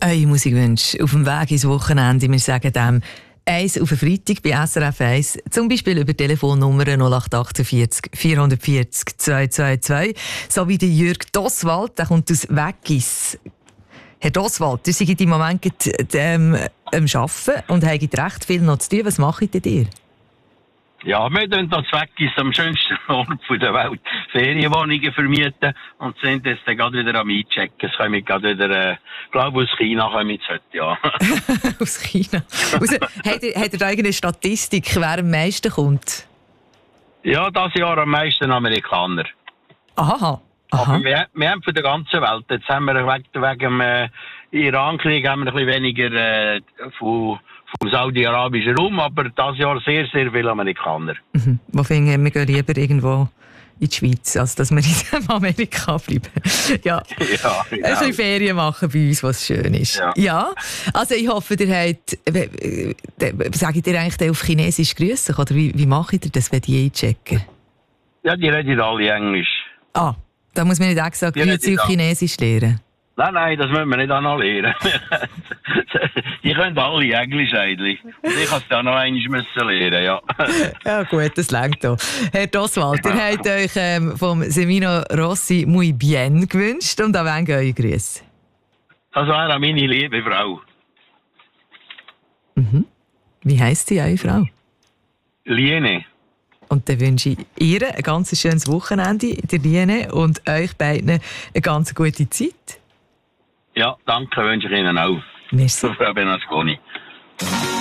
Eure Musikwünsche auf dem Weg ins Wochenende. Wir sagen dem eins auf den Freitag bei SRF 1, zum Beispiel über Telefonnummer 0848 440 222. So wie der Jürg Doswald, der kommt aus Weggis. Herr Doswald, ihr seid im Moment am Arbeiten und habt recht viel noch zu tun. Was macht ihr? Ja, wir tun das Weggis am schönsten Ort der Welt Ferienwohnungen vermieten und sind jetzt dann gerade wieder am Einchecken. Es kommen gerade wieder, glaube aus China kommen jetzt heute, ja. Aus China? Habt ihr da irgendeine Statistik, wer am meisten kommt? Ja, dieses Jahr am meisten Amerikaner. Aha. Aber wir haben von der ganzen Welt. Jetzt haben wir wegen dem Iran-Krieg haben wir ein bisschen weniger vom saudi-arabischen Raum, aber dieses Jahr sehr, sehr viele Amerikaner. Mhm. Wo finden wir gehen lieber irgendwo in die Schweiz, als dass wir in Amerika bleiben. Ja. Ja, genau. Ein bisschen Ferien machen bei uns, was schön ist. Ja. Also ich hoffe, ihr habt, sagt ihr eigentlich auf Chinesisch grüßen? Oder wie macht ihr das, wenn die einchecken? Ja, die reden alle Englisch. Ah, da muss man nicht extra Grüezi auf Chinesisch lernen. Nein, das müssen wir nicht auch noch lernen. Die können alle Englisch eigentlich. Und ich muss da noch einmal lernen, ja. Ja gut, das reicht doch. Herr Doswald, ihr habt euch vom Semino Rossi «Muy bien» gewünscht und an wen gehen eure Grüße? Das wäre meine liebe Frau. Mhm. Wie heisst die, eure Frau? Liene. Und dann wünsche ich ihr ein ganz schönes Wochenende, der Liene, und euch beiden eine ganz gute Zeit. Ja, danke, wünsche ich Ihnen auch. Merci. Frau Benasconi.